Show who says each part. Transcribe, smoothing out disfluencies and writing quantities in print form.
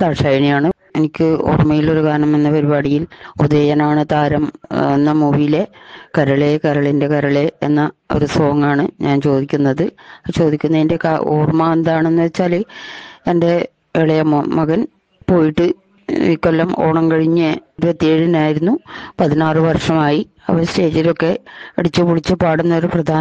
Speaker 1: ദാക്ഷായണിയാണ്. എനിക്ക് ഓർമ്മയിലൊരു ഗാനം എന്ന പരിപാടിയിൽ ഉദയനാണ് താരം എന്ന മൂവിയിലെ കരളെ കരളിൻ്റെ കരളെ എന്ന ഒരു സോങ്ങാണ് ഞാൻ ചോദിക്കുന്നത്. ചോദിക്കുന്നതിൻ്റെ ഓർമ്മ എന്താണെന്ന് വെച്ചാൽ എൻ്റെ ഇളയ മകൻ പോയിട്ട് ഈ കൊല്ലം ഓണം കഴിഞ്ഞ് 27-നായിരുന്നു. 16 വർഷമായി. അവർ സ്റ്റേജിലൊക്കെ അടിച്ചു പൊളിച്ച് പാടുന്ന ഒരു പ്രധാന